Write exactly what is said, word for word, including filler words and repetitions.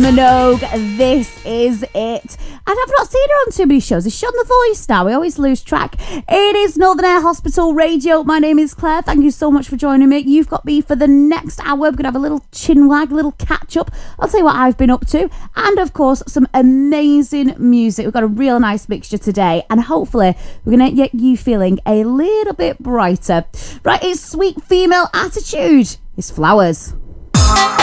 Minogue. This is it. And I've not seen her on too many shows. Is she on The Voice now? We always lose track. It is Northern Air Hospital Radio. My name is Claire. Thank you so much for joining me. You've got me for the next hour. We're going to have a little chin wag, a little catch up. I'll tell you what I've been up to. And of course, some amazing music. We've got a real nice mixture today. And hopefully, we're going to get you feeling a little bit brighter. Right, it's Sweet Female Attitude. It's Flowers.